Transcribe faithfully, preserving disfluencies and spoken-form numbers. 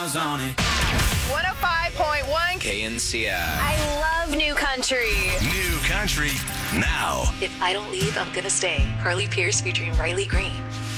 on it. one oh five point one K N C I. I love New Country. New country now. If I Don't Leave, I'm Gonna Stay. Carly Pierce featuring Riley Green.